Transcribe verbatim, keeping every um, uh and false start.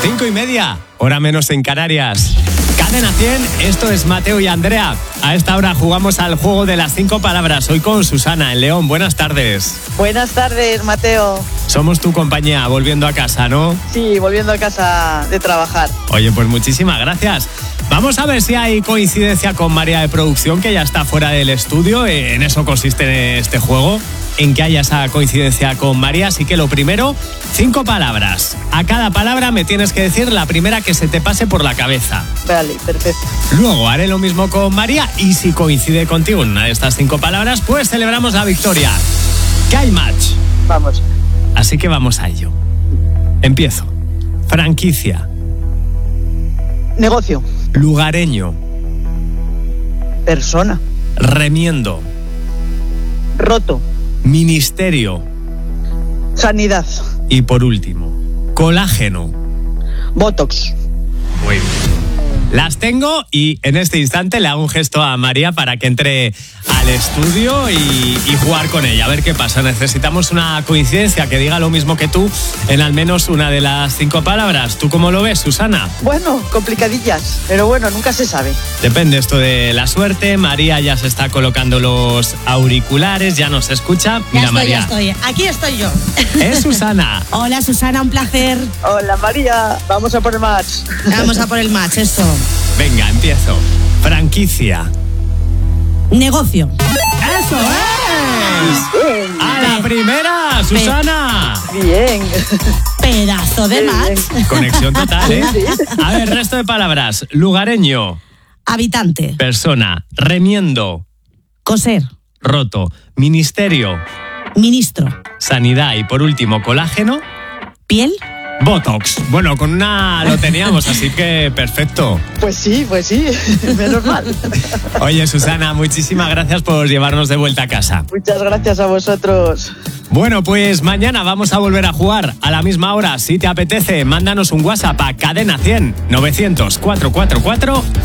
Cinco y media, hora menos en Canarias. Cadena cien, esto es Mateo y Andrea. A esta hora jugamos al juego de las cinco palabras. Hoy con Susana en León. Buenas tardes. Buenas tardes, Mateo. Somos tu compañía, volviendo a casa, ¿no? Sí, volviendo a casa de trabajar. Oye, pues muchísimas gracias. Vamos a ver si hay coincidencia con María de producción, que ya está fuera del estudio. En eso consiste este juego, en que haya esa coincidencia con María. Así que lo primero, cinco palabras. A cada palabra me tienes que decir la primera que se te pase por la cabeza. Vale, perfecto. Luego haré lo mismo con María y si coincide contigo en una de estas cinco palabras, pues celebramos la victoria. ¿Qué hay match? Vamos. Así que vamos a ello. Empiezo. Franquicia. Negocio. Lugareño. Persona. Remiendo. Roto. Ministerio. Sanidad. Y por último, colágeno. Botox. Muy bien. Las tengo y en este instante le hago un gesto a María para que entre al estudio y, y jugar con ella. A ver qué pasa. Necesitamos una coincidencia que diga lo mismo que tú en al menos una de las cinco palabras. ¿Tú cómo lo ves, Susana? Bueno, complicadillas, pero bueno, nunca se sabe. Depende esto de la suerte. María ya se está colocando los auriculares, ya nos escucha. Ya Mira, estoy, María. ya estoy. Aquí estoy yo. Es Susana. Hola, Susana, un placer. Hola, María. Vamos a por el match. Vamos a por el match, eso. Venga, empiezo. Franquicia. Negocio. ¡Eso es! Bien. ¡A la primera, Susana! Bien. Pedazo de Bien, match. bien. Conexión total, ¿eh? A ver, resto de palabras. Lugareño. Habitante. Persona. Remiendo. Coser. Roto. Ministerio. Ministro. Sanidad. Y por último, colágeno. Piel. Botox. Bueno, con una lo teníamos, así que perfecto. Pues sí, pues sí. Menos mal. Oye, Susana, muchísimas gracias por llevarnos de vuelta a casa. Muchas gracias a vosotros. Bueno, pues mañana vamos a volver a jugar a la misma hora. Si te apetece, mándanos un WhatsApp a Cadena cien novecientos cuatrocientos cuarenta y cuatro